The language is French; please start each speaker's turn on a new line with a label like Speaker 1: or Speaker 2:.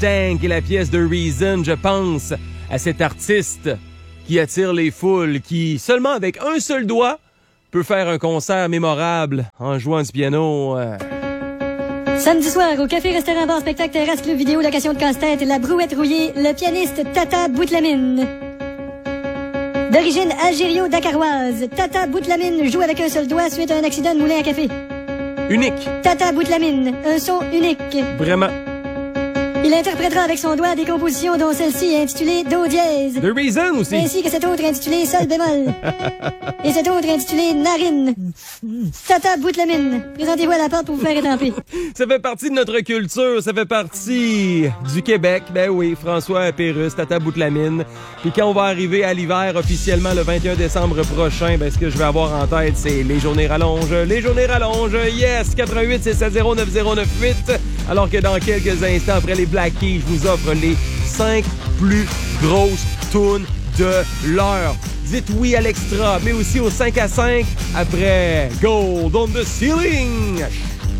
Speaker 1: Tank et la pièce de Reason. Je pense à cet artiste qui attire les foules, qui, seulement avec un seul doigt, peut faire un concert mémorable en jouant du piano.
Speaker 2: Samedi soir, au Café Restaurant Bar Spectacle Terrasse Club Vidéo, location de casse-tête, la Brouette Rouillée, le pianiste Tata Boutlamine. D'origine algério-dakaroise, Tata Boutlamine joue avec un seul doigt suite à un accident de moulin à café.
Speaker 1: Unique.
Speaker 2: Tata Boutlamine, un son unique.
Speaker 1: Vraiment.
Speaker 2: Il interprétera avec son doigt des compositions dont celle-ci est intitulée Do dièse.
Speaker 1: The Reason aussi.
Speaker 2: Ainsi que cette autre intitulée Sol bémol. Et cette autre intitulée Narine. Tata Boutlamine, présentez-vous à la porte pour vous faire étamper.
Speaker 1: Ça fait partie de notre culture, ça fait partie du Québec. Ben oui, François Pérusse, Tata Boutlamine. Puis quand on va arriver à l'hiver officiellement le 21 décembre prochain, ben ce que je vais avoir en tête, c'est les journées rallonges. Les journées rallonges, yes! 88 670 9098. Alors que dans quelques instants, après les Black Keys, je vous offre les 5 plus grosses tunes de l'heure. Dites oui à l'extra, mais aussi au 5 à 5 après Gold on the Ceiling.